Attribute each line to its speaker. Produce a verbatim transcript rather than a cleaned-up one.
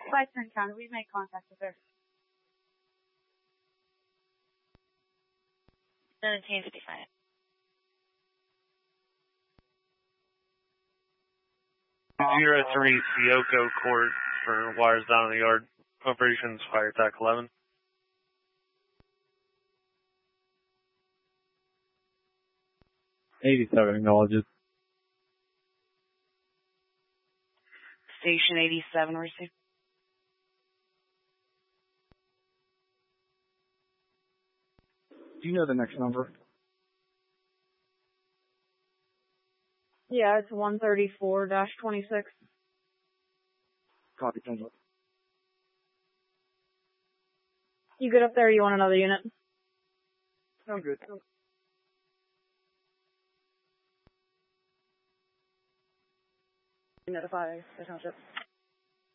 Speaker 1: five ten County, we've made contact with her.
Speaker 2: seventeen fifty-five.
Speaker 3: Zero three Sioko Court for wires down in the yard. Operations Fire Attack eleven.
Speaker 4: eighty-seven acknowledges.
Speaker 5: Station eighty-seven received.
Speaker 4: Do you know the next number?
Speaker 1: Yeah, it's one thirty-four dash twenty-six.
Speaker 4: Copy, Kendall.
Speaker 1: You good up there or you want another unit?
Speaker 4: I'm good.
Speaker 1: Notify the township.